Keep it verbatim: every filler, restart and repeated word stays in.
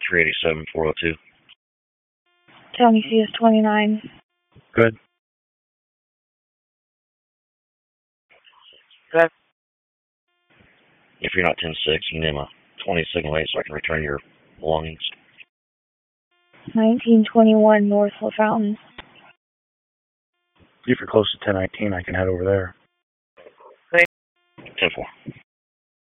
three eighty-seven, four oh two. County C S twenty-nine. Good. Good. If you're not ten six, you name a twenty signal eight so I can return your belongings. nineteen twenty-one North La Fountain. If you're close to ten nineteen, I can head over there. ten four.